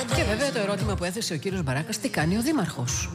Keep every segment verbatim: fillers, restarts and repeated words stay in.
Και βέβαια το ερώτημα που έθεσε ο κύριος Μπαράκας, τι κάνει ο δήμαρχος?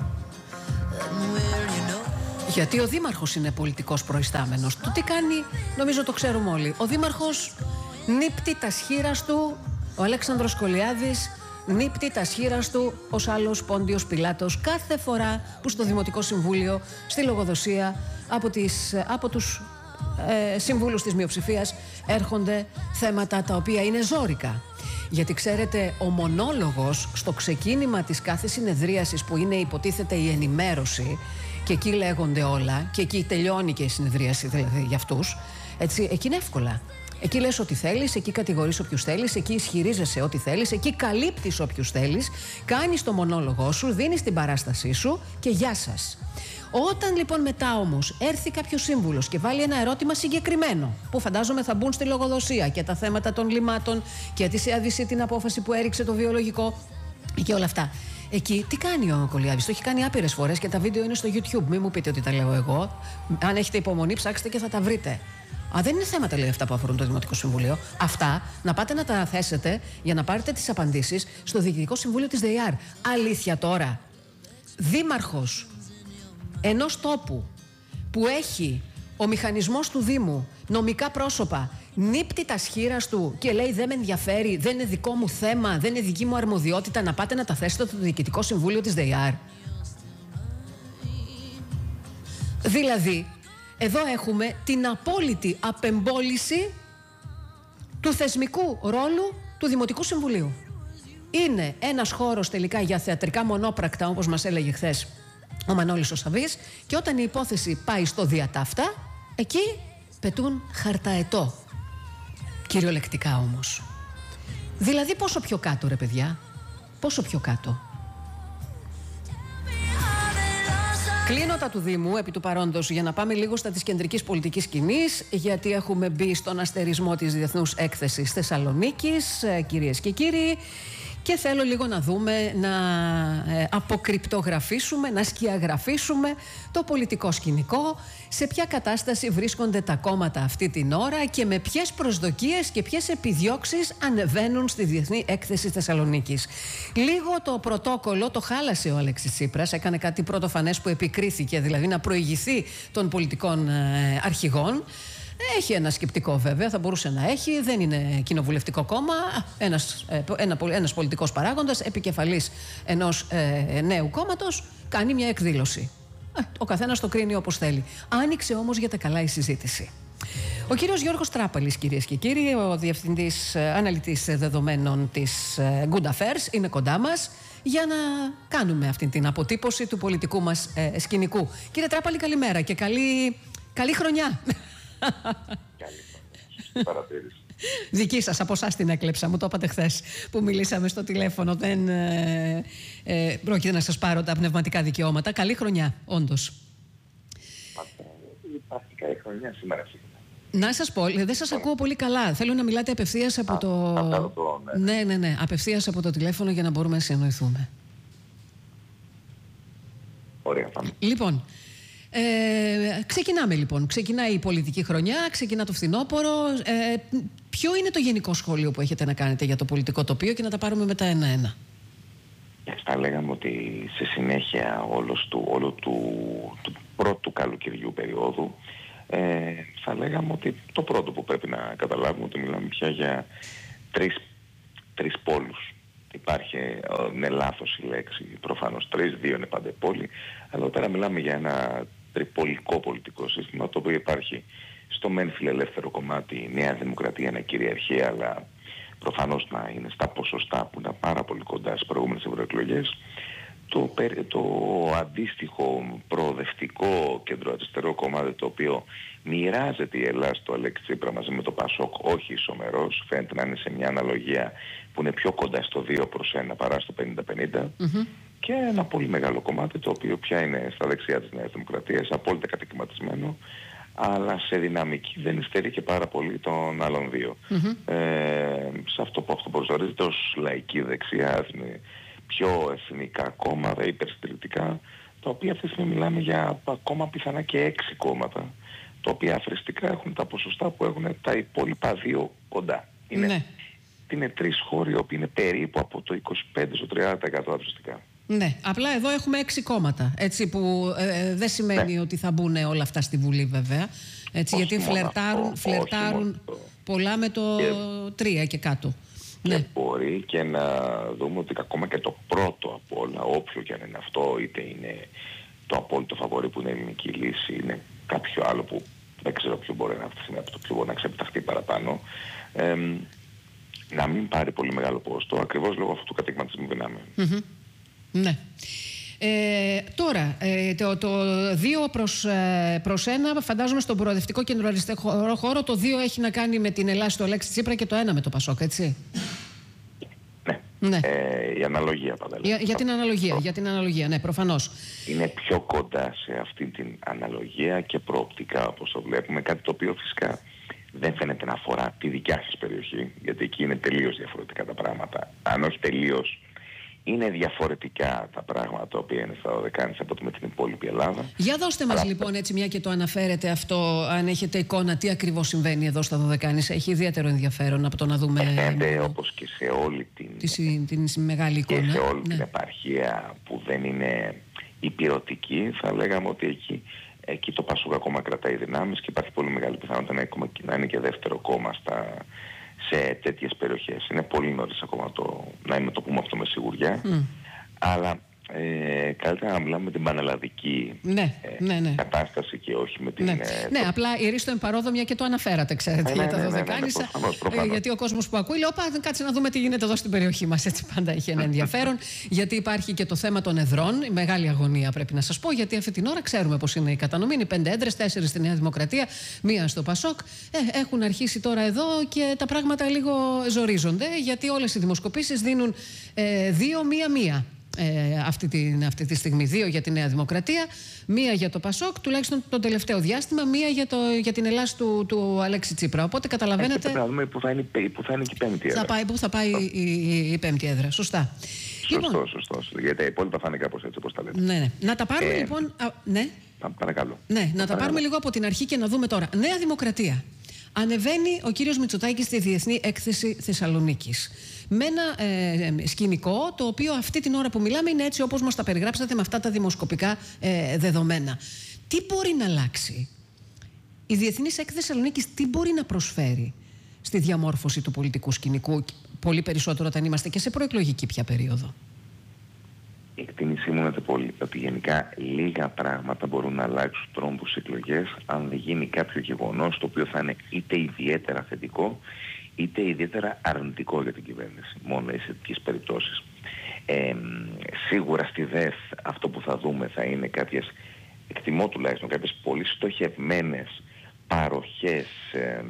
Γιατί ο δήμαρχος είναι πολιτικός προϊστάμενος. Το τι κάνει, νομίζω το ξέρουμε όλοι. Ο δήμαρχος νύπτει τα σχήρας του, ο Αλέξανδρος Κολιάδης νύπτει τα σχήρας του ως άλλος Πόντιος Πιλάτος κάθε φορά που στο Δημοτικό Συμβούλιο, στη λογοδοσία από, τις, από τους ε, συμβούλους της μειοψηφίας έρχονται θέματα τα οποία είναι ζόρικα. Γιατί ξέρετε, ο μονόλογος στο ξεκίνημα της κάθε συνεδρίασης, που είναι υποτίθεται η ενημέρωση, και εκεί λέγονται όλα και εκεί τελειώνει και η συνεδρίαση δηλαδή για αυτούς, έτσι, εκεί είναι εύκολα. Εκεί λες ό,τι θέλεις, εκεί κατηγορείς όποιους θέλεις, εκεί ισχυρίζεσαι ό,τι θέλεις, εκεί καλύπτεις όποιους θέλεις, κάνεις το μονόλογο σου, δίνεις την παράστασή σου και γεια σας. Όταν λοιπόν μετά όμως έρθει κάποιος σύμβουλος και βάλει ένα ερώτημα συγκεκριμένο, που φαντάζομαι θα μπουν στη λογοδοσία και τα θέματα των λιμάτων και τη ΣΕΑΔΙΣΗ, την απόφαση που έριξε το βιολογικό και όλα αυτά. Εκεί τι κάνει ο Κολιάδης? Το έχει κάνει άπειρες φορές και τα βίντεο είναι στο YouTube. Μην μου πείτε ότι τα λέω εγώ. Αν έχετε υπομονή, ψάξτε και θα τα βρείτε. Α, δεν είναι θέματα, λέει, αυτά που αφορούν το Δημοτικό Συμβούλιο. Αυτά να πάτε να τα θέσετε για να πάρετε τις απαντήσεις στο Διοικητικό Συμβούλιο της ΔΕΙΑΡ. Αλήθεια τώρα. Δήμαρχος ενός τόπου που έχει ο μηχανισμός του Δήμου νομικά πρόσωπα, νύπτει τα σχήρας του και λέει δεν με ενδιαφέρει, δεν είναι δικό μου θέμα, δεν είναι δική μου αρμοδιότητα, να πάτε να τα θέσετε στο Διοικητικό Συμβούλιο της ΔΕΙΑΡ. Δηλαδή, εδώ έχουμε την απόλυτη απεμπόληση του θεσμικού ρόλου του Δημοτικού Συμβουλίου. Είναι ένας χώρος τελικά για θεατρικά μονόπρακτα, όπως μας έλεγε χθες ο Μανώλης ο Σαββής, και όταν η υπόθεση πάει στο διατάφτα, εκεί πετούν χαρταετό. Κυριολεκτικά όμως. Δηλαδή πόσο πιο κάτω, ρε παιδιά? Πόσο πιο κάτω? Κλείνω τα του Δήμου επί του παρόντος για να πάμε λίγο στα της κεντρικής πολιτικής σκηνής, γιατί έχουμε μπει στον αστερισμό της Διεθνούς Έκθεσης Θεσσαλονίκης, κυρίες και κύριοι, και θέλω λίγο να δούμε, να ε, αποκρυπτογραφήσουμε, να σκιαγραφίσουμε το πολιτικό σκηνικό, σε ποια κατάσταση βρίσκονται τα κόμματα αυτή την ώρα και με ποιες προσδοκίες και ποιες επιδιώξεις ανεβαίνουν στη Διεθνή Έκθεση Θεσσαλονίκης. Λίγο το πρωτόκολλο το χάλασε ο Αλέξης Τσίπρας, έκανε κάτι πρωτοφανές που επικρίθηκε, δηλαδή να προηγηθεί των πολιτικών ε, αρχηγών. Έχει ένα σκεπτικό βέβαια, θα μπορούσε να έχει, δεν είναι κοινοβουλευτικό κόμμα, ένας, ένα, ένας πολιτικός παράγοντας, επικεφαλής ενός ε, νέου κόμματος, κάνει μια εκδήλωση. Ο καθένας το κρίνει όπως θέλει. Άνοιξε όμως για τα καλά η συζήτηση. Ο κύριος Γιώργος Τράπαλης, κυρίες και κύριοι, ο διευθυντής αναλυτής δεδομένων της Good Affairs, είναι κοντά μας για να κάνουμε αυτή την αποτύπωση του πολιτικού μας ε, σκηνικού. Κύριε Τράπαλη, καλημέρα και καλή, καλή χρονιά. Καλή παρατήρηση. Δική σας, από εσάς την έκλεψα, μου το είπατε χθες που μιλήσαμε στο τηλέφωνο. Δεν ε, ε, πρόκειται να σας πάρω τα πνευματικά δικαιώματα. Καλή χρονιά, όντως. Υπάρχει καλή χρονιά σήμερα. Να σας πω, δεν σας ακούω πολύ καλά. Θέλω να μιλάτε απευθείας από το... το ναι. ναι, ναι, ναι, απευθείας από το τηλέφωνο για να μπορούμε να συνεννοηθούμε. Ωραία, πάμε. Λοιπόν, Ε, ξεκινάμε λοιπόν. Ξεκινάει η πολιτική χρονιά, ξεκινά το φθινόπωρο. Ε, ποιο είναι το γενικό σχόλιο που έχετε να κάνετε για το πολιτικό τοπίο και να τα πάρουμε μετά ένα-ένα? Θα λέγαμε ότι σε συνέχεια όλος του, όλου του, του πρώτου καλοκαιριού περίοδου ε, θα λέγαμε ότι το πρώτο που πρέπει να καταλάβουμε ότι μιλάμε πια για τρεις, τρεις πόλους. Υπάρχει, είναι λάθος η λέξη, προφανώς τρεις, δύο είναι πάντα πόλη, αλλά εδώ πέρα μιλάμε για ένα τριπολικό πολιτικό σύστημα, το οποίο υπάρχει στο μεν φιλελεύθερο κομμάτι η Νέα Δημοκρατία να κυριαρχεί, αλλά προφανώς να είναι στα ποσοστά που είναι πάρα πολύ κοντά στις προηγούμενες ευρωεκλογές. Το, το αντίστοιχο προοδευτικό κεντροαριστερό κομμάτι, το οποίο μοιράζεται η Ελλάδα στο Αλέξη Τσίπρα μαζί με το Πασόκ, όχι ισομερός, φαίνεται να είναι σε μια αναλογία που είναι πιο κοντά στο δύο προς ένα παρά στο πενήντα πενήντα, mm-hmm. και ένα πολύ μεγάλο κομμάτι το οποίο πια είναι στα δεξιά της Νέας Δημοκρατίας, απόλυτα κατοικηματισμένο, αλλά σε δυναμική δεν υστερεί και πάρα πολύ των άλλων δύο. Mm-hmm. Ε, σε αυτό που αυτοπροσδιορίζεται ως λαϊκή δεξιά, πιο εθνικά κόμματα, υπερστηρητικά, τα οποία αυτή τη στιγμή μιλάμε για ακόμα πιθανά και έξι κόμματα, τα οποία αφριστικά έχουν τα ποσοστά που έχουν τα υπόλοιπα δύο κοντά. Είναι ναι. ότι είναι τρεις χώροι που είναι περίπου από το είκοσι πέντε στο τριάντα τοις εκατό ουσιαστικά. Ναι, απλά εδώ έχουμε έξι κόμματα, έτσι, που ε, δεν σημαίνει ναι. ότι θα μπουν όλα αυτά στη Βουλή βέβαια, έτσι, γιατί φλερτάρουν, αυτό, φλερτάρουν πολλά με το και, τρία και κάτω. Και ναι. μπορεί και να δούμε ότι ακόμα και το πρώτο από όλα, όποιο και αν είναι αυτό, είτε είναι το απόλυτο φαβορί που είναι η ελληνική λύση, είναι κάποιο άλλο που δεν ξέρω ποιο μπορεί να αυτή από το ποιο μπορεί να ξεπιταχθεί παραπάνω, ε, να μην πάρει πολύ μεγάλο πόστο, ακριβώς λόγω αυτού του κατηγματισμού δυνάμεων. Mm-hmm. Ναι. Ε, τώρα, ε, το, το δύο προς, ε, προς ένα, φαντάζομαι στον προοδευτικό κεντροαριστερό χώρο, το δύο έχει να κάνει με την Ελλάδα στο Αλέξη Τσίπρα και το ένα με το Πασόκ, έτσι. Ναι. ναι. Ε, η αναλογία πάντα. Για, για την αναλογία, για την αναλογία, ναι, προφανώς. Είναι πιο κοντά σε αυτή την αναλογία και προοπτικά, όπως το βλέπουμε, κάτι το οποίο φυσικά δεν φαίνεται να αφορά τη δικιά σας περιοχή, γιατί εκεί είναι τελείως διαφορετικά τα πράγματα. Αν όχι τελείως, είναι διαφορετικά τα πράγματα τα οποία είναι στα Δωδεκάνησα από το με την υπόλοιπη Ελλάδα. Για δώστε μας λοιπόν, έτσι, μια και το αναφέρετε αυτό, αν έχετε εικόνα τι ακριβώς συμβαίνει εδώ στα Δωδεκάνησα. Έχει ιδιαίτερο ενδιαφέρον από το να δούμε. Φαίνεται όπως και σε όλη την, την, την, την μεγάλη εικόνα. Και σε όλη ναι. την επαρχία που δεν είναι υπηρετική, θα λέγαμε ότι εκεί, εκεί το Πασόκ ακόμα κρατάει δυνάμεις και υπάρχει πολύ μεγάλη πιθανότητα να, να είναι και δεύτερο κόμμα στα, σε τέτοιες περιοχές. Είναι πολύ νωρίς ακόμα το, να το πούμε αυτό με σιγουριά, mm. αλλά ε, καλύτερα να μιλάμε με την πανελλαδική ναι, ε, ναι, ναι. κατάσταση και όχι με την... Ναι, ε, ναι το... απλά η Ρίστο Εμπαρόδο, μια και το αναφέρατε, ξέρετε, ναι, για τα ναι, ναι, Δωδεκάνησα. Ναι, ναι, προφανώς, προφανώς. Γιατί ο κόσμος που ακούει λέει, όπα, κάτσε να δούμε τι γίνεται εδώ στην περιοχή μας. Έτσι πάντα έχει ένα ενδιαφέρον. Γιατί υπάρχει και το θέμα των εδρών, η μεγάλη αγωνία πρέπει να σας πω, γιατί αυτή την ώρα ξέρουμε πώς είναι η κατανομή. Είναι πέντε έδρες, τέσσερις στη Νέα Δημοκρατία, μία στο Πασόκ. Ε, έχουν αρχίσει τώρα εδώ και τα πράγματα λίγο ζορίζονται, γιατί όλες οι δημοσκοπήσεις δίνουν ε, δύο, μία-μία. Ε, αυτή, τη, αυτή τη στιγμή. Δύο για τη Νέα Δημοκρατία, μία για το Πασόκ, τουλάχιστον το τελευταίο διάστημα, μία για, το, για την Ελλάδα του, του Αλέξη Τσίπρα. Οπότε καταλαβαίνετε. Πρέπει να δούμε πού θα είναι, που θα είναι και η πέμπτη έδρα. Θα πάει, πού θα πάει η, η, η πέμπτη έδρα. Σωστά. Σωστό, λοιπόν, σωστό. Γιατί τα υπόλοιπα θα είναι κάπως έτσι όπως τα λέτε. Ναι, ναι. Να τα πάρουμε ε, λοιπόν. Α, ναι. Παρακαλώ. Ναι, να παρακαλώ. τα πάρουμε λίγο από την αρχή και να δούμε τώρα. Νέα Δημοκρατία. Ανεβαίνει ο κύριος Μητσοτάκης στη Διεθνή Έκθεση Θεσσαλονίκης. Με ένα ε, σκηνικό το οποίο αυτή την ώρα που μιλάμε είναι έτσι όπως μας τα περιγράψατε με αυτά τα δημοσκοπικά ε, δεδομένα. Τι μπορεί να αλλάξει η Διεθνής Έκθεση Θεσσαλονίκης, τι μπορεί να προσφέρει στη διαμόρφωση του πολιτικού σκηνικού, πολύ περισσότερο όταν είμαστε και σε προεκλογική πια περίοδο? Η εκτίμησή μου είναι πολύ ότι γενικά λίγα πράγματα μπορούν να αλλάξουν τρόμπους εκλογές αν δεν γίνει κάποιο γεγονός το οποίο θα είναι είτε ιδιαίτερα θετικό είτε ιδιαίτερα αρνητικό για την κυβέρνηση, μόνο σε τέτοιες περιπτώσεις. Ε, σίγουρα στη ΔΕΘ αυτό που θα δούμε θα είναι κάποιες, εκτιμώ τουλάχιστον, κάποιες πολύ στοχευμένες παροχές ε,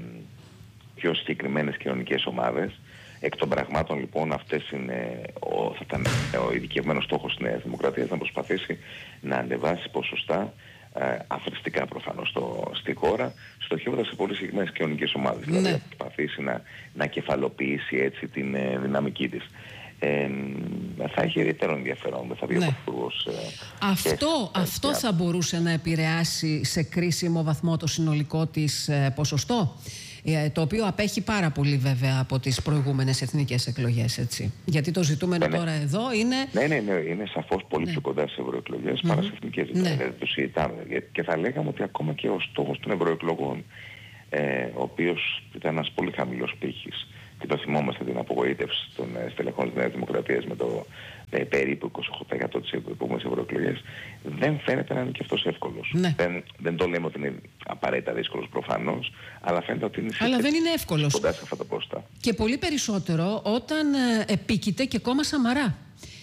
πιο συγκεκριμένες κοινωνικές ομάδες. Εκ των πραγμάτων λοιπόν αυτές είναι ο, θα ήταν ο ειδικευμένος στόχος της Νέας Δημοκρατίας, να προσπαθήσει να ανεβάσει ποσοστά ε, αθρηστικά προφανώς στο, στη χώρα, στοχεύοντας σε πολύ συγκεκριμένες κοινωνικές ομάδες. Ναι. Δηλαδή να προσπαθήσει να, να κεφαλοποιήσει έτσι την ε, δυναμική της. Ε, θα έχει ιδιαίτερο ενδιαφέρον, δεν θα βγει ναι. ο ε, Αυτό, αυτό θα μπορούσε να επηρεάσει σε κρίσιμο βαθμό το συνολικό της ε, ποσοστό, το οποίο απέχει πάρα πολύ βέβαια από τις προηγούμενες εθνικές εκλογές, έτσι. Γιατί το ζητούμενο ναι, τώρα ναι. εδώ είναι... Ναι, ναι, ναι, είναι σαφώς πολύ ναι. πιο κοντά στις ευρωεκλογές mm-hmm. παρά στις εθνικές. Ναι. Δηλαδή το συζητάμε. Και θα λέγαμε ότι ακόμα και ο στόχος των ευρωεκλογών, ε, ο οποίος ήταν ένας πολύ χαμηλός πύχης, και το θυμόμαστε την απογοήτευση των στελεχών της Νέας Δημοκρατίας με το ε, περίπου είκοσι οκτώ τοις εκατό της επόμενης ευρωεκλογές, δεν φαίνεται να είναι και αυτός εύκολος. Ναι. Δεν, δεν το λέμε ότι είναι απαραίτητα δύσκολος προφανώς, αλλά φαίνεται ότι είναι, αλλά δεν είναι εύκολος. Κοντά σε αυτά τα πόστα. Και πολύ περισσότερο όταν ε, επίκειται και κόμμα Σαμαρά.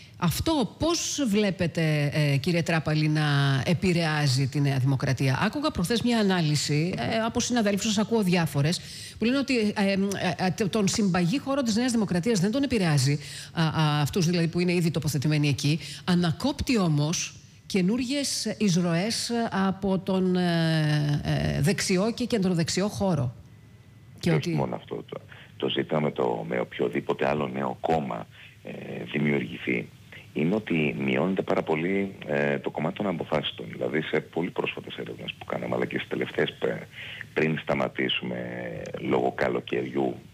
Αυτό πώς βλέπετε, ε, κύριε Τράπαλη, να επηρεάζει τη Νέα Δημοκρατία? Άκουγα προχθές μια ανάλυση ε, από συναδέλφους, σας ακούω διάφορες, που λένε ότι ε, ε, ε, τον συμπαγή χώρο της Νέας Δημοκρατίας δεν τον επηρεάζει, α, α, αυτούς δηλαδή που είναι ήδη τοποθετημένοι εκεί. Ανακόπτει όμως καινούργιες εισρωές από τον ε, ε, δεξιό και κεντροδεξιό χώρο. Και όχι ότι... μόνο αυτό. Το, το ζήταμε το, με οποιοδήποτε άλλο νέο κόμμα ε, δημιουργηθεί, είναι ότι μειώνεται πάρα πολύ ε, το κομμάτι των αποφάσεων. Δηλαδή σε πολύ πρόσφατες έρευνες που κάναμε, αλλά και στις τελευταίες πριν σταματήσουμε λόγω καλοκαιριού,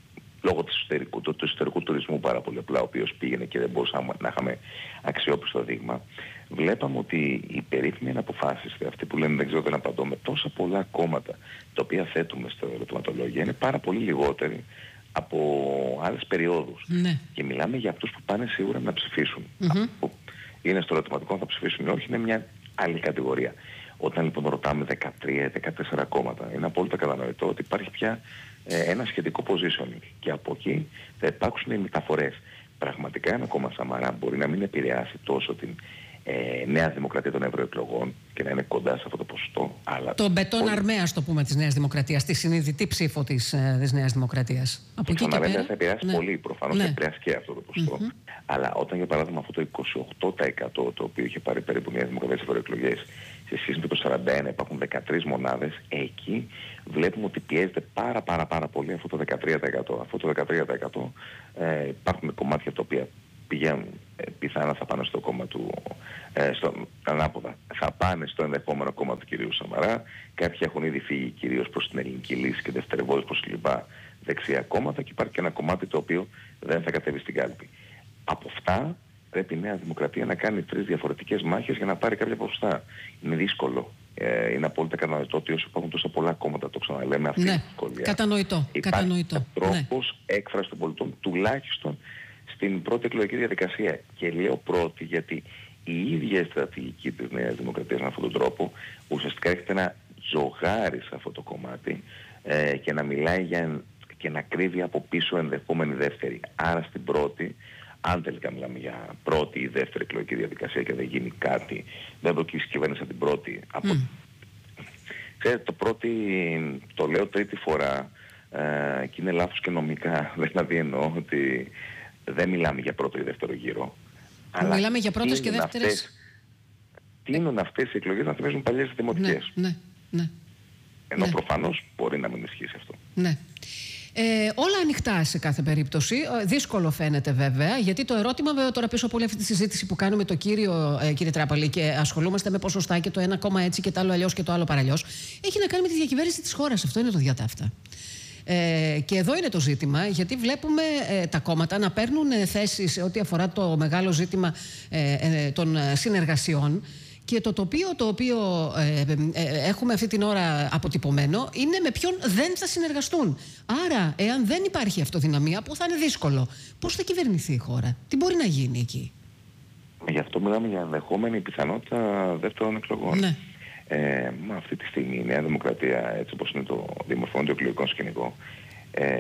λόγω της εσωτερικού, του, του εσωτερικού τουρισμού πάρα πολύ απλά, ο οποίος πήγαινε και δεν μπορούσαμε να είχαμε αξιόπιστο δείγμα, βλέπαμε ότι οι περίφημοι αποφάσεις, αυτοί που λένε δεν ξέρω δεν απαντώ, με τόσα πολλά κόμματα τα οποία θέτουμε στο ερωτηματολόγιο, είναι πάρα πολύ λιγότεροι από άλλες περιόδους. Ναι. Και μιλάμε για αυτούς που πάνε σίγουρα να ψηφίσουν. Mm-hmm. Που είναι στο ερωτηματικό θα ψηφίσουν ή όχι, είναι μια άλλη κατηγορία. Όταν λοιπόν ρωτάμε δεκατρία δεκατέσσερα κόμματα, είναι απόλυτα κατανοητό ότι υπάρχει πια ε, ένα σχετικό positioning και από εκεί θα υπάρξουν οι μεταφορές. Πραγματικά ένα κόμμα Σαμαρά μπορεί να μην επηρεάσει τόσο την ε, Νέα Δημοκρατία των ευρωεκλογών και να είναι κοντά σε αυτό το ποσοστό. Αλλά το μπετόν πολύ... αρμαία, το πούμε, της Νέας Δημοκρατίας, τη συνειδητή ψήφο της, ε, της Νέας Δημοκρατίας. Από εκεί και πέρα θα επηρεάσει ναι. πολύ, προφανώς ναι. θα επηρεάσει και αυτό το ποσοστό. Mm-hmm. Αλλά όταν για παράδειγμα αυτό το είκοσι οκτώ τοις εκατό το οποίο είχε πάρει περίπου η Νέα Δημοκρατία στις ευρωεκλογές, σε σχέση με το σαράντα ένα υπάρχουν δεκατρείς μονάδες, εκεί βλέπουμε ότι πιέζεται πάρα πάρα πάρα πολύ αυτό το δεκατρία τοις εκατό. Αυτό το δεκατρία τοις εκατό ε, υπάρχουν κομμάτια τα οποία πηγαίνουν, ε, πιθανά θα πάνε στο κόμμα του, ε, στο, ανάποδα, θα πάνε στο ενδεχόμενο κόμμα του κυρίου Σαμαρά, κάποιοι έχουν ήδη φύγει κυρίως προς την ελληνική λύση και δευτερευόντως προς λοιπά δεξιά κόμματα και υπάρχει και ένα κομμάτι το οποίο δεν θα κατέβει στην κάλπη. Από αυτά πρέπει η Νέα Δημοκρατία να κάνει τρεις διαφορετικές μάχες για να πάρει κάποια ποσοστά. Είναι δύσκολο. Ε, είναι απόλυτα κατανοητό ότι όσο υπάρχουν τόσα πολλά κόμματα, το ξαναλέμε, αυτή ναι, είναι η δυσκολία. Κατανοητό. Υπάρχει κατανοητό. τρόπος ναι. έκφρασης των πολιτών, τουλάχιστον στην πρώτη εκλογική διαδικασία. Και λέω πρώτη γιατί η ίδια η στρατηγική της Νέας Δημοκρατίας με αυτόν τον τρόπο ουσιαστικά έρχεται να τζογάρει σε αυτό το κομμάτι ε, και να μιλάει για, και να κρύβει από πίσω ενδεχόμενη δεύτερη. Άρα στην πρώτη, αν τελικά μιλάμε για πρώτη ή δεύτερη εκλογική διαδικασία και δεν γίνει κάτι, δεν προκύψει κυβέρνηση από την πρώτη. Από... Mm. Ξέρετε, το πρώτη, το λέω τρίτη φορά ε, και είναι λάθος και νομικά. Δηλαδή εννοώ ότι δεν μιλάμε για πρώτο ή δεύτερο γύρο. Αλλά μιλάμε για πρώτες και δεύτερες. Τείνουν αυτές οι εκλογές να θυμίζουν παλιές δημοτικές. Ναι, ναι, ναι. Ενώ ναι. προφανώς μπορεί να μην ισχύσει αυτό. Ναι. Ε, όλα ανοιχτά σε κάθε περίπτωση. Δύσκολο φαίνεται βέβαια, γιατί το ερώτημα, βέβαια, τώρα πίσω από όλη αυτή τη συζήτηση που κάνουμε το κύριο, ε, κύριε Τράπαλη, και ασχολούμαστε με ποσοστά και το ένα κόμμα έτσι και το άλλο αλλιώς και το άλλο παραλλιώς, έχει να κάνει με τη διακυβέρνηση της χώρας. Αυτό είναι το διατάφτα. Ε, και εδώ είναι το ζήτημα, γιατί βλέπουμε ε, τα κόμματα να παίρνουν ε, θέσεις σε ό,τι αφορά το μεγάλο ζήτημα ε, ε, των συνεργασιών. Και το τοπίο το οποίο ε, ε, έχουμε αυτή την ώρα αποτυπωμένο είναι με ποιον δεν θα συνεργαστούν. Άρα, εάν δεν υπάρχει αυτοδυναμία, που θα είναι δύσκολο, πώς θα κυβερνηθεί η χώρα, τι μπορεί να γίνει εκεί? Γι' αυτό μιλάμε για ενδεχόμενη πιθανότητα δεύτερων εκλογών. Ναι. Ε, μα αυτή τη στιγμή η Νέα Δημοκρατία, έτσι όπως είναι το διαμορφώνει το εκλογικό σκηνικό, ε,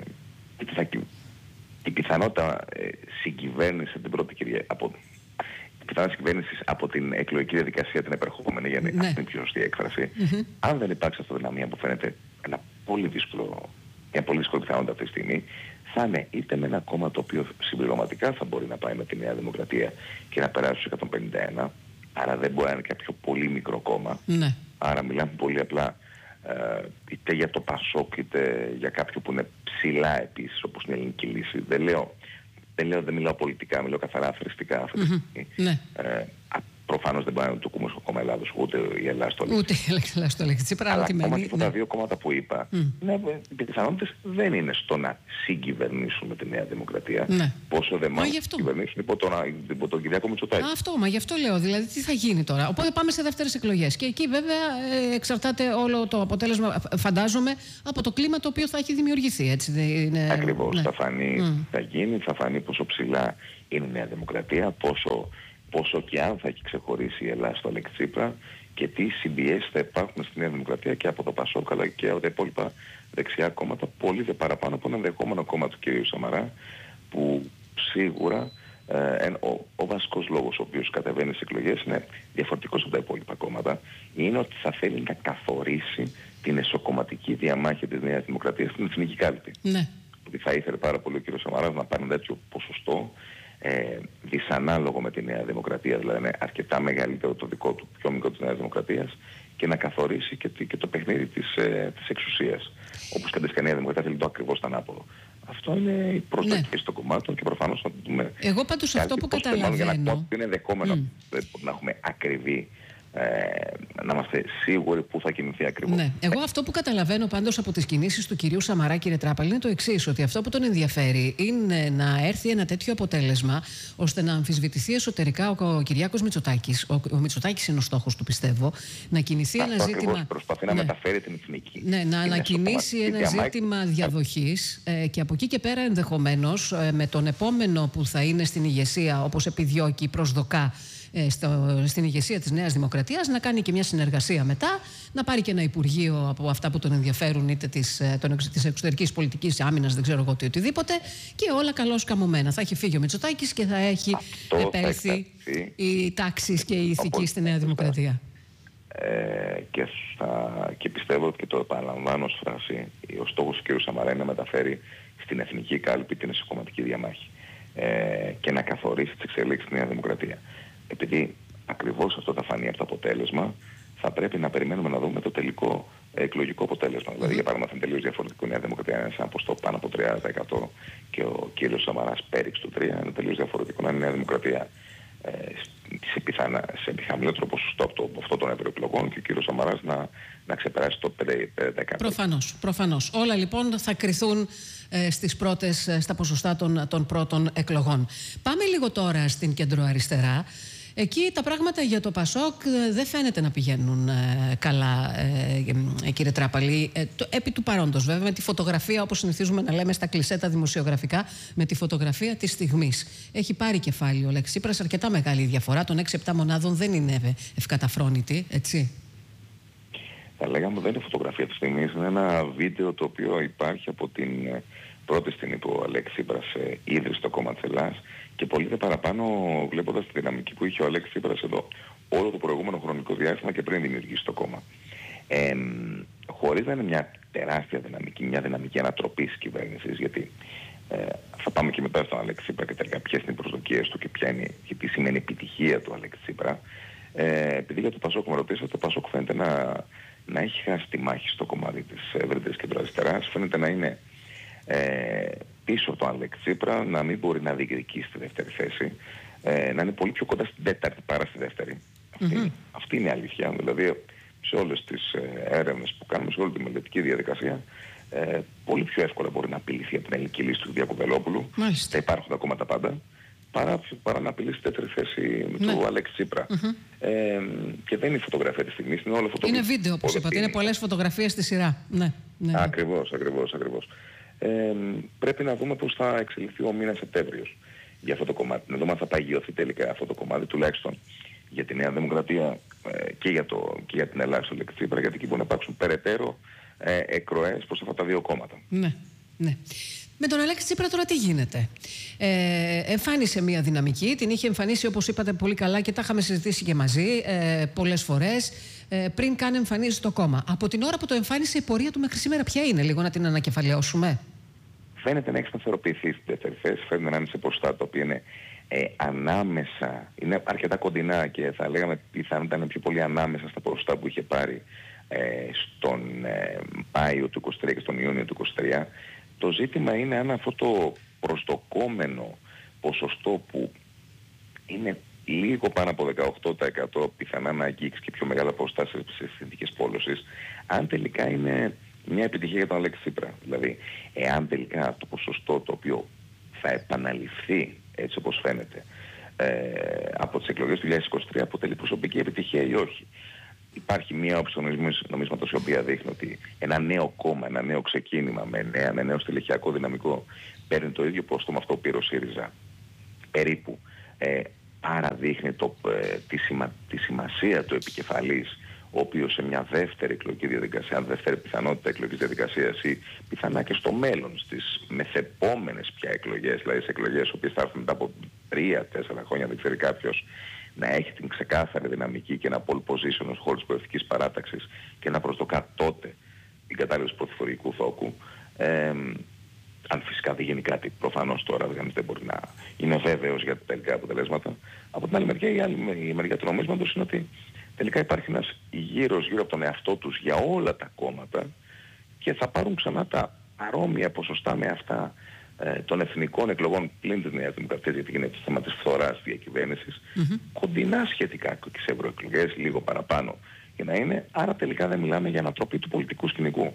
θα, η πιθανότητα ε, συγκυβέρνηση την πρώτη κυρία από πιθανότητα κυβέρνησης από την εκλογική διαδικασία την επερχόμενη, για να είναι η πιο σωστή έκφραση. Mm-hmm. Αν δεν υπάρξει αυτοδυναμία που φαίνεται ένα πολύ δύσκολο, μια πολύ δύσκολη πιθανότητα αυτή τη στιγμή, θα είναι είτε με ένα κόμμα το οποίο συμπληρωματικά θα μπορεί να πάει με τη Νέα Δημοκρατία και να περάσει στους εκατόν πενήντα ένα, άρα δεν μπορεί να είναι κάποιο πολύ μικρό κόμμα. Mm-hmm. Άρα μιλάμε πολύ απλά ε, είτε για το Πασόκ είτε για κάποιο που είναι ψηλά επίσης, όπως είναι η Ελληνική Λύση. Δεν λέω Δεν λέω, δεν μιλάω πολιτικά, μιλάω καθαρά αθρηστικά αυτή τη στιγμή. Mm-hmm. Ναι. Ε, προφανώς δεν μπορεί να είναι το Κομμουνιστικό Κόμμα Ελλάδος, ούτε η Ελλάδα στο Λέξη. Ούτε η Ελλάδα στο Λέξη. Αλλά ακόμα και αυτά τα δύο κόμματα που είπα, mm. ναι, οι πιθανότητες δεν είναι στο να συγκυβερνήσουν με τη Νέα Δημοκρατία. Ναι. Πόσο δεν μάλλον συγκυβερνήσουν υπό τον, υπό τον Κυριάκο Μητσοτάκη. Αυτό, μα γι' αυτό λέω. Δηλαδή, τι θα γίνει τώρα. Οπότε πάμε σε δεύτερες εκλογές. Και εκεί βέβαια εξαρτάται όλο το αποτέλεσμα, φαντάζομαι, από το κλίμα το οποίο θα έχει δημιουργηθεί. Έτσι, είναι... Ακριβώς. Ναι. Θα φανεί, mm. θα γίνει, θα φανεί πόσο ψηλά είναι η Νέα Δημοκρατία, πόσο. Πόσο και αν θα έχει ξεχωρίσει η Ελλάδα στο Αλέξη Τσίπρα και τι σι μπι ες θα υπάρχουν στη Νέα Δημοκρατία και από το Πασόκ αλλά και από τα υπόλοιπα δεξιά κόμματα, πολύ δε παραπάνω από ένα ενδεχόμενο κόμμα του κ. Σαμαρά, που σίγουρα ε, ο, ο βασικός λόγος ο οποίος κατεβαίνει στις εκλογές είναι διαφορετικός από τα υπόλοιπα κόμματα, είναι ότι θα θέλει να καθορίσει την εσωκομματική διαμάχη της Νέας Δημοκρατίας στην εθνική κάλπη. Ναι. Ότι θα ήθελε πάρα πολύ ο κ. Σαμαράς να πάρει τέτοιο ποσοστό Ε, δυσανάλογο με τη Νέα Δημοκρατία, δηλαδή είναι αρκετά μεγαλύτερο το δικό του, πιο μικρό της Νέας Δημοκρατίας, και να καθορίσει και, και το παιχνίδι της, ε, της εξουσίας. Όπως και η Νέα Δημοκρατία θέλει το ακριβώς το ανάποδο. Αυτό είναι η προσδοκία ναι. των κομμάτων και προφανώς θα το δούμε. Εγώ πάντως αυτό που καταλαβαίνω. Για να πω ότι είναι δεκόμενο mm. να έχουμε ακριβή Ε, να είμαστε σίγουροι πού θα κινηθεί ακριβώς. Ναι. Εγώ αυτό που καταλαβαίνω πάντως από τις κινήσεις του κυρίου Σαμαρά, κύριε Τράπαλη, είναι το εξής, ότι αυτό που τον ενδιαφέρει είναι να έρθει ένα τέτοιο αποτέλεσμα ώστε να αμφισβητηθεί εσωτερικά ο, ο Κυριάκος Μητσοτάκης. Ο, ο Μητσοτάκης είναι ο στόχος του, πιστεύω. Να κινηθεί αυτό ένα ζήτημα. Προσπαθεί ναι. να μεταφέρει την εθνική. Ναι, να ανακοινήσει ένα διαμάχη. ζήτημα διαδοχής ε, και από εκεί και πέρα ενδεχομένως ε, με τον επόμενο που θα είναι στην ηγεσία, όπως επιδιώκει, προσδοκά. Στο, στην ηγεσία της Νέας Δημοκρατίας, να κάνει και μια συνεργασία μετά, να πάρει και ένα υπουργείο από αυτά που τον ενδιαφέρουν, είτε της, τον, της εξωτερικής πολιτικής, άμυνας, δεν ξέρω εγώ τι, οτιδήποτε, και όλα καλώς καμωμένα. Θα έχει φύγει ο Μητσοτάκης και θα έχει αυτό επέλθει η τάξη και η ηθική στη Νέα Δημοκρατία. Ε, και, θα, και πιστεύω ότι, και το επαναλαμβάνω ως φράση, ο στόχος του κ. Σαμαρά είναι να μεταφέρει στην εθνική κάλπη την εσωκομματική διαμάχη ε, και να καθορίσει τις εξελίξεις στη Νέα Δημοκρατία. Επειδή ακριβώς αυτό θα φανεί από το αποτέλεσμα, θα πρέπει να περιμένουμε να δούμε το τελικό εκλογικό αποτέλεσμα. Mm-hmm. Δηλαδή, για παράδειγμα, θα είναι τελείως διαφορετικό η Νέα Δημοκρατία να είναι σε ένα ποστό πάνω από τριάντα τοις εκατό και ο κύριος Σαμαράς πέριξε το τρία τοις εκατό, είναι τελείως διαφορετικό να είναι η Νέα Δημοκρατία ε, σε, πιθανα, σε χαμηλότερο ποσοστό από, το, από αυτό των ευρωεκλογών και ο κύριος Σαμαράς να, να ξεπεράσει το πέντε δέκα τοις εκατό. Προφανώς, προφανώς. Όλα λοιπόν θα κριθούν ε, στις πρώτες, στα ποσοστά των, των πρώτων εκλογών. Πάμε λίγο τώρα στην κεντροαριστερά. Εκεί τα πράγματα για το Πασόκ δεν φαίνεται να πηγαίνουν ε, καλά, ε, ε, κύριε Τράπαλη. Ε, το, επί του παρόντος, βέβαια, με τη φωτογραφία, όπως συνηθίζουμε να λέμε στα κλισέ τα δημοσιογραφικά, με τη φωτογραφία της στιγμής. Έχει πάρει κεφάλι ο Αλέξης Τσίπρας, αρκετά μεγάλη διαφορά. Των έξι επτά μονάδων δεν είναι ευκαταφρόνητη, έτσι. Θα λέγαμε δεν είναι φωτογραφία της στιγμής, είναι ένα βίντεο το οποίο υπάρχει από την πρώτη στιγμή που ο Αλέξης Τσίπρας ε, ίδρυσε το κόμμα της Ελλάδας. Και πολύ δε παραπάνω βλέποντας τη δυναμική που είχε ο Αλέξης Τσίπρας εδώ όλο το προηγούμενο χρονικό διάστημα και πριν δημιουργήσει το κόμμα. Ε, χωρίς να είναι μια τεράστια δυναμική, μια δυναμική ανατροπή της κυβέρνησης, γιατί ε, θα πάμε και μετά στον Αλέξη Τσίπρα και τελικά ποιες είναι οι προσδοκίες του και, ποια είναι, και τι σημαίνει επιτυχία του Αλέξη Τσίπρα. Ε, επειδή για το Πασόκ με ρωτήσατε, το Πασόκ φαίνεται να, να έχει χάσει τη μάχη στο κομμάτι της ευρύτερης κεντροαριστεράς, φαίνεται να είναι ε, πίσω από τον Αλέξη Τσίπρα, να μην μπορεί να διεκδικήσει στη δεύτερη θέση, ε, να είναι πολύ πιο κοντά στην τέταρτη παρά στη δεύτερη. Αυτή, mm-hmm. αυτή είναι η αλήθεια. Δηλαδή, σε όλες τις ε, έρευνες που κάνουμε, σε όλη τη μελετική διαδικασία, ε, πολύ πιο εύκολα μπορεί να απειληθεί από την ελληνική λύση του Διακοπελόπουλου. Μάλιστα. Θα υπάρχουν ακόμα τα πάντα. Παρά, παρά να απειλήσει στη δεύτερη θέση ναι. του Αλέξη Τσίπρα. Mm-hmm. Ε, και δεν είναι η φωτογραφία της στιγμής, είναι όλο φωτογραφία. Είναι βίντεο, όπως είπατε. Είναι πολλές φωτογραφίες στη σειρά. Ναι, ναι. Ακριβώς, ακριβώς, ακριβώς. Ε, πρέπει να δούμε πώς θα εξελιχθεί ο μήνας Σεπτέμβριος για αυτό το κομμάτι. Να δούμε αν θα παγιωθεί τελικά αυτό το κομμάτι, τουλάχιστον για τη Νέα Δημοκρατία ε, και, για το, και για την Ελλάδα στο Αλέξη Τσίπρα, γιατί εκεί μπορεί να υπάρξουν περαιτέρω ε, εκροές προς αυτά τα δύο κόμματα. Ναι, ναι. Με τον Αλέξη Τσίπρα τώρα τι γίνεται? Ε, εμφάνισε μια δυναμική, την είχε εμφανίσει όπως είπατε πολύ καλά και τα είχαμε συζητήσει και μαζί ε, πολλές φορές ε, πριν καν εμφανίσει το κόμμα. Από την ώρα που το εμφάνισε η πορεία του μέχρι σήμερα ποια είναι, λίγο να την ανακεφαλαιώσουμε? Φαίνεται να έχει σταθεροποιηθεί στην δεύτερη θέση, φαίνεται να είναι σε ποσοστά τα οποία είναι ε, ανάμεσα, είναι αρκετά κοντινά και θα λέγαμε πιθανόν ήταν πιο πολύ ανάμεσα στα ποσοστά που είχε πάρει ε, στον ε, Μάιο του είκοσι τρία και στον Ιούνιο του είκοσι τρία. Το ζήτημα είναι αν αυτό το προσδοκόμενο ποσοστό που είναι λίγο πάνω από δεκαοκτώ τοις εκατό πιθανά να αγγίξει και πιο μεγάλα ποσοστά σε συνθήκες πόλωσης, αν τελικά είναι μια επιτυχία για τον Αλέξη Τσίπρα. Δηλαδή, εάν τελικά το ποσοστό το οποίο θα επαναληφθεί έτσι όπως φαίνεται ε, από τις εκλογές του δύο χιλιάδες είκοσι τρία αποτελεί προσωπική επιτυχία ή όχι. Υπάρχει μια όψη νομίσματος η οποία δείχνει ότι ένα νέο κόμμα, ένα νέο ξεκίνημα με, νέα, με νέο στελεχειακό δυναμικό παίρνει το ίδιο πόστο με αυτό που πήρε ο ΣΥΡΙΖΑ περίπου. Ε, άρα δείχνει το, ε, τη, σημα, τη σημασία του επικεφαλής, ο οποίος σε μια δεύτερη εκλογική διαδικασία, δεύτερη πιθανότητα εκλογικής διαδικασίας ή πιθανά και στο μέλλον στις μεθεπόμενες πια εκλογές, δηλαδή σε εκλογές οποίες θα έρθουν μετά από τρία τέσσερα χρόνια, δεν ξέρει κάποιος, να έχει την ξεκάθαρη δυναμική και ένα pole position ως χώρος προεδρικής παράταξης και να προσδοκά τότε την κατάλληλη του πρωθυπουργικού θόκου. Ε, αν φυσικά δεν γίνει κάτι, προφανώς τώρα δεν μπορεί να είναι βέβαιος για τα τελικά αποτελέσματα. Από την άλλη μεριά, η άλλη η μεριά του νομίσματος είναι ότι τελικά υπάρχει ένας γύρος γύρω από τον εαυτό τους για όλα τα κόμματα και θα πάρουν ξανά τα παρόμοια ποσοστά με αυτά ε, των εθνικών εκλογών πλην της Νέας Δημοκρατίας, γιατί γίνεται το θέμα της φθοράς της διακυβέρνησης, mm-hmm. κοντινά σχετικά και στις ευρωεκλογές, λίγο παραπάνω για να είναι, άρα τελικά δεν μιλάμε για ανατροπή του πολιτικού σκηνικού.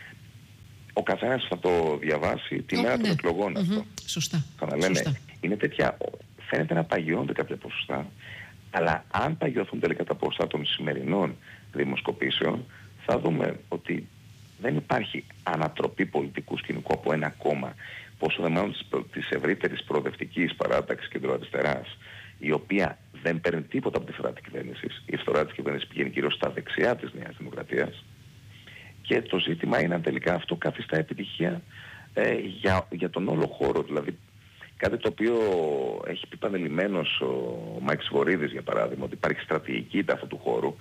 Ο καθένας θα το διαβάσει τη μέρα oh, των ναι. εκλογών mm-hmm. αυτό. Σωστά. Θα να λέμε, Σωστά. είναι τέτοια, φαίνεται να παγιώνται κάποια ποσοστά, αλλά αν παγιωθούν τελικά τα ποσοστά των σημερινών δημοσκοπήσεων, θα δούμε ότι δεν υπάρχει ανατροπή πολιτικού σκηνικού από ένα κόμμα, πόσο δε μάλλον της, της ευρύτερης προοδευτικής παράταξης κεντροαριστεράς, η οποία δεν παίρνει τίποτα από τη φθορά της κυβέρνησης. Η φθορά της κυβέρνησης πηγαίνει κυρίως στα δεξιά της Νέας Δημοκρατίας. Και το ζήτημα είναι αν τελικά αυτό καθιστά επιτυχία ε, για, για τον όλο χώρο. Δηλαδή κάτι το οποίο έχει πει πανελειμμένος ο Μάκης Βορίδης, για παράδειγμα, ότι υπάρχει στρατηγική αυτού του χώρου.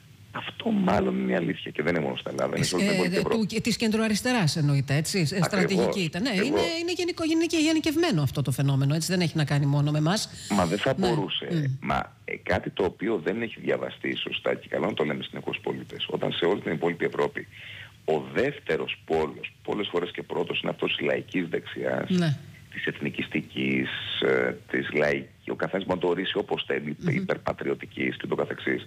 Αυτό μάλλον είναι η αλήθεια και δεν είναι μόνο στα Ελλάδα. Είναι ε, ε, της κεντροαριστεράς εννοείται, έτσι. Ακριβώς, στρατηγική ήταν. Ναι, είναι, είναι, γενικό, είναι και γενικευμένο αυτό το φαινόμενο, έτσι. Δεν έχει να κάνει μόνο με εμάς. Μα δεν θα ναι. μπορούσε. Mm. Μα ε, κάτι το οποίο δεν έχει διαβαστεί σωστά και καλό να το λέμε συνεχώς πολίτες. Όταν σε όλη την υπόλοιπη Ευρώπη ο δεύτερος πόλος, πολλές φορές και πρώτος, είναι αυτός της λαϊκής δεξιάς, ναι. της εθνικιστικής, ε, της λαϊκής, ο καθένας μπορεί να το ορίσει όπως θέλει, mm-hmm. υπερπατριωτικής και το καθεξής.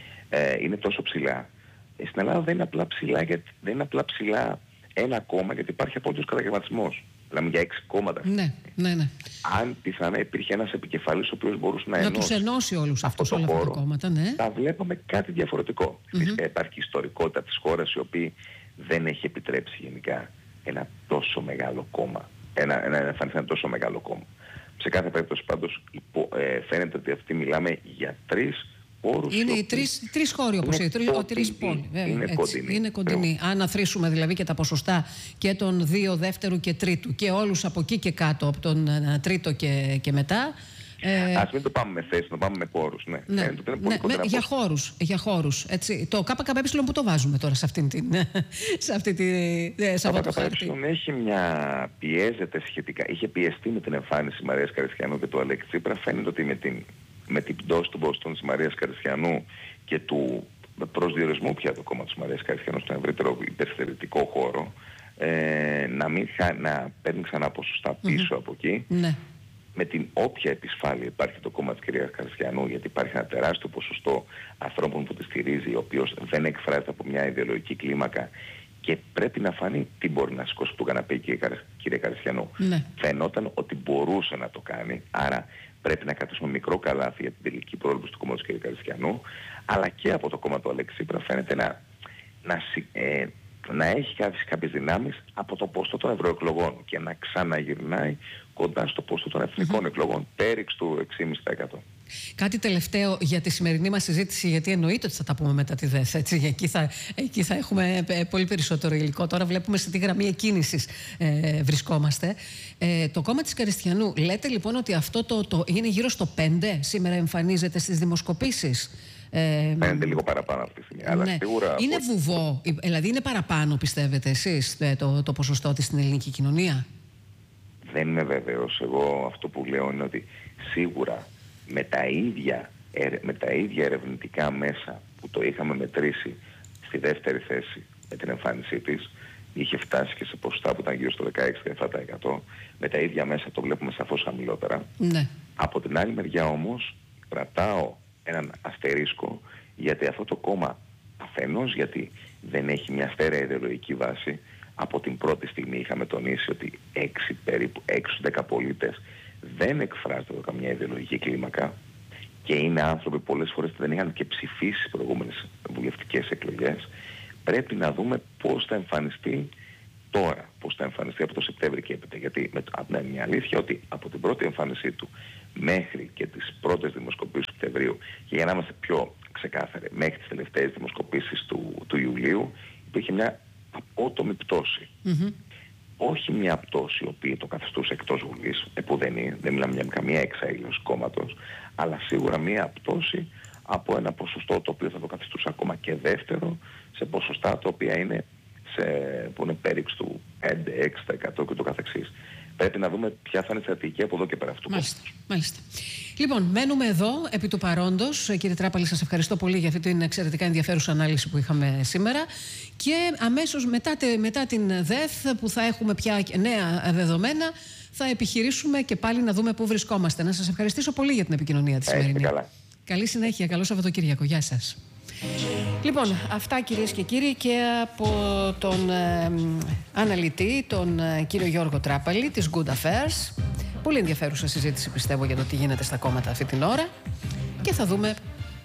Ε, είναι τόσο ψηλά. Ε, στην Ελλάδα δεν είναι απλά ψηλά, γιατί, δεν είναι απλά ψηλά ένα κόμμα, γιατί υπάρχει απόλυτος καταγερματισμός. Μιλάμε για έξι κόμματα. Ναι, ναι, ναι. Αν πιθανά υπήρχε ένας επικεφαλής ο οποίος μπορούσε να, να ενώσει, τους ενώσει όλους αυτούς όλα αυτά τα κόμματα, ναι. θα βλέπαμε κάτι διαφορετικό. Mm-hmm. Φυσικά υπάρχει ιστορικότητα της χώρας, η οποία δεν έχει επιτρέψει γενικά ένα τόσο μεγάλο κόμμα. Ένα, ένα, ένα, ένα τόσο μεγάλο κόμμα. Σε κάθε περίπτωση πάντως υπο, ε, φαίνεται ότι αυτοί μιλάμε για τρεις όρους. Είναι οι τρεις, τρεις χώροι όπως είναι, τρεις, ο, τρεις πόλοι. Είναι κοντινή. Είναι κοντινή. Αν αθροίσουμε δηλαδή και τα ποσοστά και των δύο δεύτερου και τρίτου και όλους από εκεί και κάτω, από τον uh, τρίτο και, και μετά. Ε, Ας μην το πάμε με θέση, το πάμε με πόρους. Ναι, ναι, ναι, ναι, με, για χώρους. Για χώρους έτσι. Το ΚΚΕ που το βάζουμε τώρα σε αυτήν την. σε αυτή τη. Σε αυτό το χάρτη. Έχει μια. Πιέζεται σχετικά. Είχε πιεστεί με την εμφάνιση της Μαρίας Καριστιανού και του Αλέξη Τσίπρα. Φαίνεται ότι με την, με την πτώση του ποστών της Μαρίας Καριστιανού και του προσδιορισμού πια του κόμματος της Μαρίας Καριστιανού στον ευρύτερο υπερστερητικό χώρο, ε, να, μην, να παίρνει ξανά ποσοστά πίσω mm-hmm. από εκεί. Ναι. Με την όποια επισφάλεια υπάρχει το κόμμα της κυρίας Καριστιανού, γιατί υπάρχει ένα τεράστιο ποσοστό ανθρώπων που τη στηρίζει, ο οποίος δεν εκφράζεται από μια ιδεολογική κλίμακα και πρέπει να φανεί τι μπορεί να σηκώσει του καναπέ η κυρία Καριστιανού. Ναι. Φαινόταν ότι μπορούσε να το κάνει, άρα πρέπει να κρατήσουμε μικρό καλάθι για την τελική πρόληψη του κόμματος της κυρίας Καριστιανού, αλλά και από το κόμμα του Αλέξη Τσίπρα φαίνεται να, να, ε, να έχει κάποιες, κάποιες δυνάμεις από το ποστό των ευρωεκλογών και να ξαναγυρνάει κοντά στο ποσοστό των εθνικών mm-hmm. εκλογών, πέριξ του έξι κόμμα πέντε τοις εκατό. Κάτι τελευταίο για τη σημερινή μας συζήτηση, γιατί εννοείται ότι θα τα πούμε μετά τη ΔΕΘ, έτσι, εκεί, θα, εκεί θα έχουμε πολύ περισσότερο υλικό. Τώρα βλέπουμε σε τι γραμμή εκκίνησης ε, βρισκόμαστε. Ε, το κόμμα της Καριστιανού, λέτε λοιπόν ότι αυτό το, το είναι γύρω στο πέντε, σήμερα εμφανίζεται στις δημοσκοπήσεις. Ε, Φαίνεται λίγο παραπάνω αυτή τη στιγμή. Ναι. Αλλά σίγουρα είναι βουβό, δηλαδή είναι παραπάνω, πιστεύετε εσείς, το, το ποσοστό της στην ελληνική κοινωνία? Δεν είμαι βέβαιος. Εγώ αυτό που λέω είναι ότι σίγουρα με τα ίδια, με τα ίδια ερευνητικά μέσα που το είχαμε μετρήσει στη δεύτερη θέση με την εμφάνισή της, είχε φτάσει και σε ποσοστά που ήταν γύρω στο δεκαέξι με δεκαεπτά τοις εκατό. Με τα ίδια μέσα το βλέπουμε σαφώς χαμηλότερα. Ναι. Από την άλλη μεριά όμως κρατάω έναν αστερίσκο, γιατί αυτό το κόμμα αφενός γιατί δεν έχει μια στέρεα ιδεολογική βάση. Από την πρώτη στιγμή είχαμε τονίσει ότι έξι περίπου έξι δέκα πολίτες δεν εκφράζονται από καμιά ιδεολογική κλίμακα και είναι άνθρωποι πολλές φορές που δεν είχαν και ψηφίσει στις προηγούμενες βουλευτικές εκλογές. Πρέπει να δούμε πώς θα εμφανιστεί τώρα, πώς θα εμφανιστεί από το Σεπτέμβρη και έπειτα. Γιατί με, είναι μια αλήθεια ότι από την πρώτη εμφάνισή του μέχρι και τις πρώτες δημοσκοπήσεις του Σεπτεμβρίου, και για να είμαστε πιο ξεκάθαροι, μέχρι τις τελευταίες δημοσκοπήσεις του, του Ιουλίου, υπήρχε μια απότομη πτώση. Mm-hmm. Όχι μια πτώση η οποία το καθιστούσε εκτός Βουλής, επουδενή, δεν μιλάμε για καμία εξαήλωση κόμματος, αλλά σίγουρα μια πτώση από ένα ποσοστό το οποίο θα το καθιστούσε ακόμα και δεύτερο, σε ποσοστά τα οποία είναι, σε, που είναι πέριξ του πέντε με έξι τοις εκατό και το καθεξής. Πρέπει να δούμε ποια θα είναι η στρατηγική από εδώ και πέρα αυτού. Μάλιστα, μάλιστα. Λοιπόν, μένουμε εδώ επί του παρόντος. Κύριε Τράπαλη, σας ευχαριστώ πολύ για αυτή την εξαιρετικά ενδιαφέρουσα ανάλυση που είχαμε σήμερα. Και αμέσως μετά, μετά την ΔΕΘ, που θα έχουμε πια νέα δεδομένα, θα επιχειρήσουμε και πάλι να δούμε πού βρισκόμαστε. Να σας ευχαριστήσω πολύ για την επικοινωνία τη σημερινή. Καλά. Καλή συνέχεια, καλό Σαββατοκύριακο. Γεια σας. Λοιπόν, αυτά κυρίες και κύριοι και από τον ε, αναλυτή, τον ε, κύριο Γιώργο Τράπαλη της Good Affairs. Πολύ ενδιαφέρουσα συζήτηση, πιστεύω, για το τι γίνεται στα κόμματα αυτή την ώρα και θα δούμε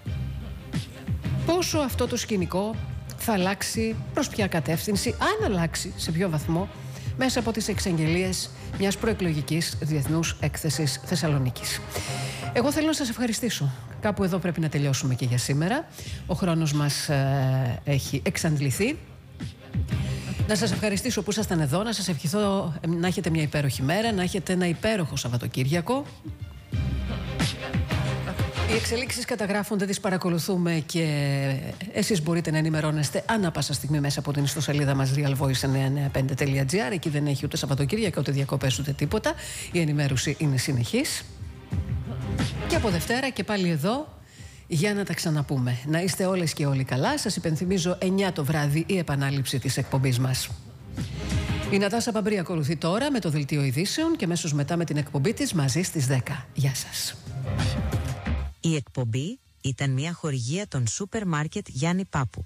πόσο αυτό το σκηνικό θα αλλάξει, προς ποια κατεύθυνση, αν αλλάξει, σε ποιο βαθμό, μέσα από τις εξαγγελίες μιας προεκλογικής διεθνούς έκθεσης Θεσσαλονίκης. Εγώ θέλω να σας ευχαριστήσω. Κάπου εδώ πρέπει να τελειώσουμε και για σήμερα. Ο χρόνος μας ε, έχει εξαντληθεί. Να σας ευχαριστήσω που ήσασταν εδώ, να σας ευχηθώ να έχετε μια υπέροχη μέρα, να έχετε ένα υπέροχο Σαββατοκύριακο. Οι εξελίξεις καταγράφονται, τις παρακολουθούμε και εσείς μπορείτε να ενημερώνεστε ανά πάσα στιγμή μέσα από την ιστοσελίδα μας real voice εννιακόσια ενενήντα πέντε τελεία gr. Εκεί δεν έχει ούτε Σαββατοκύριακο, ούτε διακοπές, ούτε τίποτα. Η ενημέρωση είναι συνεχής. Και από Δευτέρα και πάλι εδώ για να τα ξαναπούμε. Να είστε όλες και όλοι καλά. Σας υπενθυμίζω εννιά το βράδυ η επανάληψη της εκπομπής μας. Η Νατάσα Παμπρή ακολουθεί τώρα με το δελτίο ειδήσεων και αμέσως μετά με την εκπομπή της μαζί στις δέκα. Γεια σας. Η εκπομπή ήταν μια χορηγία των σούπερ μάρκετ Γιάννη Πάπου.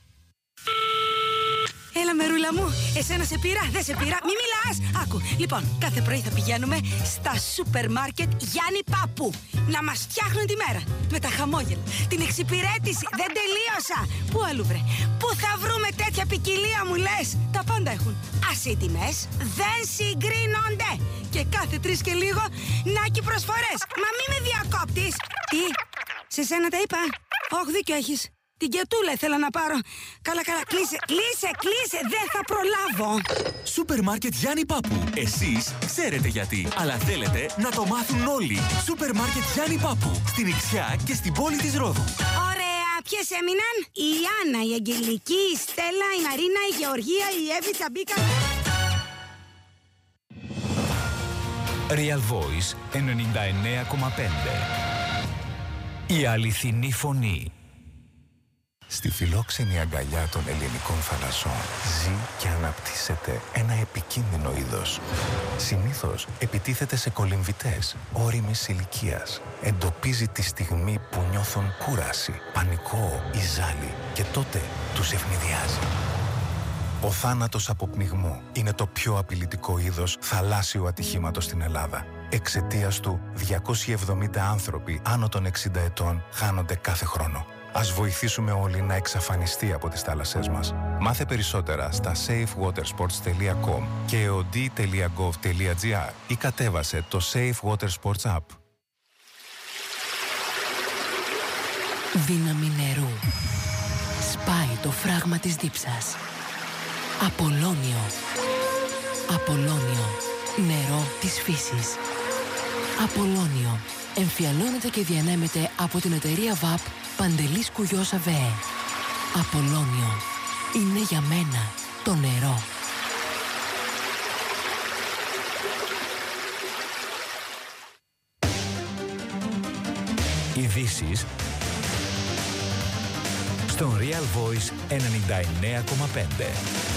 Έλα μερούλα μου, εσένα σε πήρα, δεν σε πήρα, μη μιλάς. Άκου, λοιπόν, κάθε πρωί θα πηγαίνουμε στα σούπερ μάρκετ Γιάννη Πάπου να μας φτιάχνουν τη μέρα. Με τα χαμόγελα, την εξυπηρέτηση, δεν τελείωσα. Πού αλλού βρε, πού θα βρούμε τέτοια ποικιλία μου λες. Τα πάντα έχουν. Ας οι τιμές δεν συγκρίνονται. Και κάθε τρεις και λίγο, νάκι προσφορές. Μα μη με διακόπτεις. Τι, σε σένα τα είπα. Όχι, δίκιο έχεις. Την κετούλα ήθελα να πάρω. Καλά, καλά, κλείσε, κλείσε, κλείσε, δεν θα προλάβω. Σούπερ μάρκετ Γιάννη Πάπου. Εσείς ξέρετε γιατί, αλλά θέλετε να το μάθουν όλοι. Σούπερ μάρκετ Γιάννη Πάπου. Στην Ιξιά και στην πόλη της Ρόδου. Ωραία, ποιες έμειναν? Η Άννα, η Αγγελική, η Στέλλα, η Μαρίνα, η Γεωργία, η Εύη, Τσαμπίκα. Real Voice ενενήντα εννέα κόμμα πέντε. Η αληθινή φωνή. Στη φιλόξενη αγκαλιά των ελληνικών θαλασσών ζει και αναπτύσσεται ένα επικίνδυνο είδος. Συνήθως επιτίθεται σε κολυμβητές ώριμης ηλικίας. Εντοπίζει τη στιγμή που νιώθουν κούραση, πανικό ή ζάλι και τότε τους ευνηδιάζει. Ο θάνατος από πνιγμό είναι το πιο απειλητικό είδος θαλάσσιου ατυχήματος στην Ελλάδα. Εξαιτίας του, διακόσιοι εβδομήντα άνθρωποι άνω των εξήντα ετών χάνονται κάθε χρόνο. Ας βοηθήσουμε όλοι να εξαφανιστεί από τις θάλασσές μας. Μάθε περισσότερα στα safe water sports τελεία com και eod τελεία gov τελεία gr ή κατέβασε το Safe Water Sports App. Δύναμη νερού. Σπάει το φράγμα της δίψας. Απολώνιο. Απολώνιο. Νερό της φύσης. Απολώνιο. Εμφιαλώνεται και διανέμεται από την εταιρεία βαπ Παντελής Κουγιός ΑΒΕ. Απολώνιο. Είναι για μένα το νερό. Ειδήσεις στον Real Voice ενενήντα εννέα κόμμα πέντε.